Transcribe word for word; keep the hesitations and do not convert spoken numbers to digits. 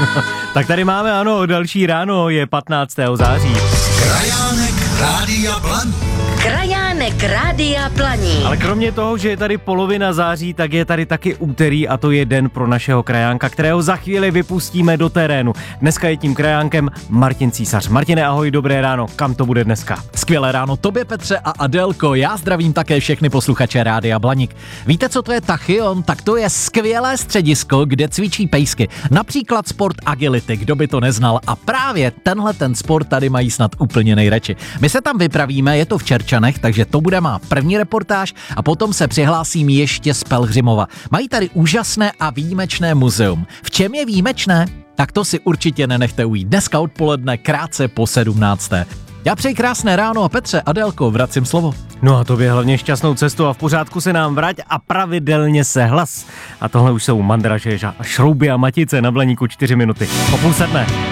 Tak tady máme, ano, další ráno, je patnáctého září. Krajánek Rádia Blaník. Krajánek Rádia Blaník. Ale kromě toho, že je tady polovina září, tak je tady taky úterý a to je den pro našeho krajánka, kterého za chvíli vypustíme do terénu. Dneska je tím krajánkem Martin Císař. Martine, ahoj, dobré ráno. Kam to bude dneska? Skvělé ráno tobě, Petře a Adélko. Já zdravím také všechny posluchače Rádia Blaník. Víte, co to je Tachyon? Tak to je skvělé středisko, kde cvičí pejsky. Například sport agility, kdo by to neznal. A právě tenhle ten sport tady mají snad úplně nejradši. My se tam vypravíme, je to v Čerčanech, takže to bude má první reportáž a potom se přihlásím ještě z Pelhřimova. Mají tady úžasné a výjimečné muzeum. V čem je výjimečné? Tak to si určitě nenechte ujít. Dneska odpoledne krátce po sedmnácté. Já přeji krásné ráno a Petře, Adélko, vracím slovo. No a tobě hlavně šťastnou cestu a v pořádku se nám vrať a pravidelně se hlas. A tohle už jsou mandraže, šrouby a matice na Blaníku čtyři minuty. Po půl sedmé.